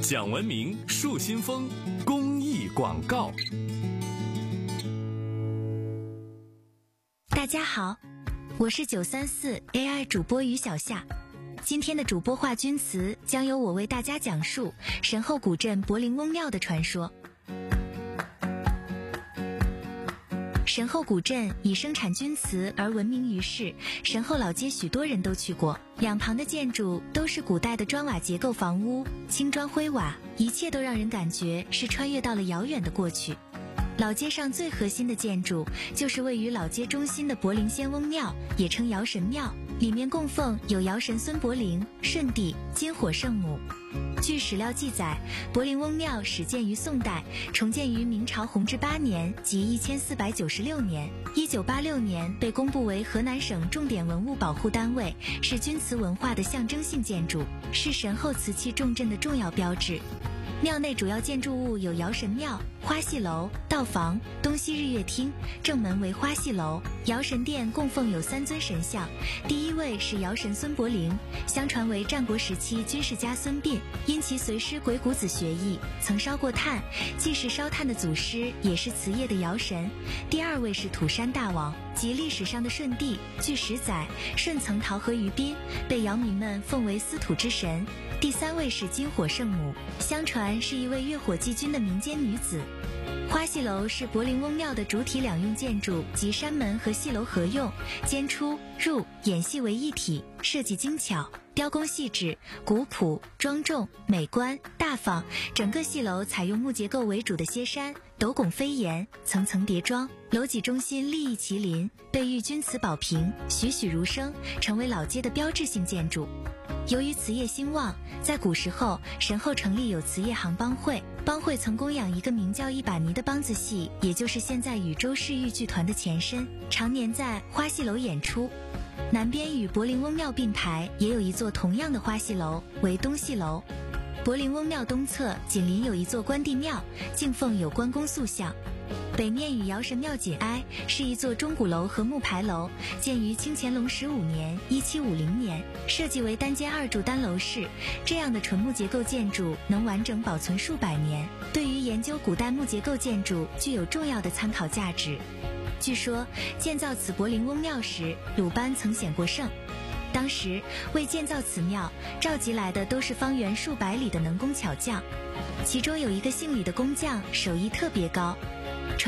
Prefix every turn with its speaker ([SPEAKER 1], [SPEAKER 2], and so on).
[SPEAKER 1] 讲文明树新风公益广告。
[SPEAKER 2] 大家好，我是934 AI 主播于小夏。今天的主播话钧词将由我为大家讲述神后古镇柏林翁庙的传说。神后古镇以生产钧瓷而闻名于世，神后老街许多人都去过，两旁的建筑都是古代的砖瓦结构房屋，青砖灰瓦，一切都让人感觉是穿越到了遥远的过去。老街上最核心的建筑就是位于老街中心的柏林仙翁庙，也称尧神庙，里面供奉有尧神孙伯龄、舜帝、金火圣母。据史料记载，柏林翁庙始建于宋代，重建于明朝弘治8年即1496年，1986年被公布为河南省重点文物保护单位，是钧瓷文化的象征性建筑，是神后瓷器重镇的重要标志。庙内主要建筑物有尧神庙、花戏楼、道房、东西日月厅，正门为花戏楼。尧神殿供奉有3尊神像，第一位是尧神孙伯龄，相传为战国时期军事家孙膑，因其随师鬼谷子学艺，曾烧过炭，既是烧炭的祖师，也是瓷业的尧神。第二位是土山大王，即历史上的舜帝，据史载，舜曾逃河于滨，被尧民们奉为司土之神。第3位是金火圣母，相传是一位月火祭君的民间女子。花戏楼是柏林翁庙的主体两用建筑，即山门和戏楼合用，间出入演戏为一体，设计精巧，雕工细致，古朴庄重美观大方。整个戏楼采用木结构为主的歇山，斗拱飞檐，层层叠庄，楼脊中心立一麒麟，被玉钧瓷宝瓶，栩栩如生，成为老街的标志性建筑。由于瓷业兴旺，在古时候神后成立有瓷业行帮会，帮会曾供养一个名叫一把泥的梆子戏，也就是现在禹州市豫剧团的前身，常年在花戏楼演出。南边与柏林翁庙并排也有一座同样的花戏楼，为东戏楼。柏林翁庙东侧紧邻有一座关帝庙，敬奉有关公塑像。北面与尧神庙紧挨，是一座钟鼓楼和木牌楼，建于清乾隆15年1750年，设计为单间2柱单楼式。这样的纯木结构建筑能完整保存数百年，对于研究古代木结构建筑具有重要的参考价值。据说建造此柏林翁庙时，鲁班曾显过圣。当时为建造此庙，召集来的都是方圆数百里的能工巧匠，其中有一个姓李的工匠手艺特别高，